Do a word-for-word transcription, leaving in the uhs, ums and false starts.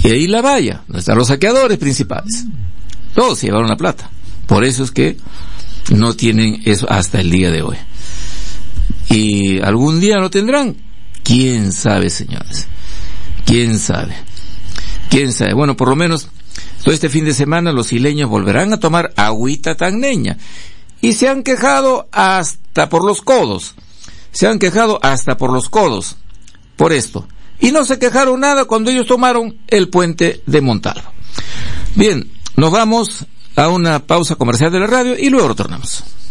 Y ahí la valla, donde están los saqueadores principales. Todos se llevaron la plata. Por eso es que no tienen eso hasta el día de hoy. ¿Y algún día lo tendrán? ¿Quién sabe, señores? ¿Quién sabe? ¿Quién sabe? Bueno, por lo menos todo este fin de semana los isleños volverán a tomar agüita tagneña. Y se han quejado hasta por los codos. Se han quejado hasta por los codos por esto. Y no se quejaron nada cuando ellos tomaron el puente de Montalvo. Bien, nos vamos a una pausa comercial de la radio y luego retornamos.